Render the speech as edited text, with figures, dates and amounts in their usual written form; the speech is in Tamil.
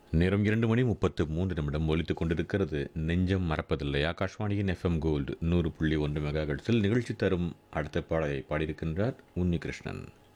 நேரம் 2:33 ஒலித்துக் கொண்டிருக்கிறது. நெஞ்சம் மறப்பதில்லை. ஆகாஷ்வாணியின் எஃப்எம் கோல்டு 100.1 மெகாஹெர்ட்ஸில் நிகழ்ச்சி தரும் அடுத்த பாடலை பாடியிருக்கின்றார் உன்னிகிருஷ்ணன்.